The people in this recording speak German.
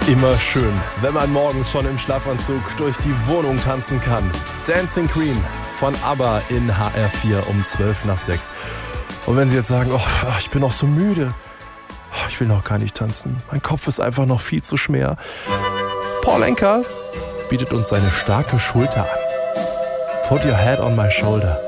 Immer schön, wenn man morgens schon im Schlafanzug durch die Wohnung tanzen kann. Dancing Queen von ABBA in HR4 um 5:12. Und wenn Sie jetzt sagen, oh, ich bin noch so müde, ich will noch gar nicht tanzen, mein Kopf ist einfach noch viel zu schwer. Paul Anka bietet uns seine starke Schulter an. Put your head on my shoulder.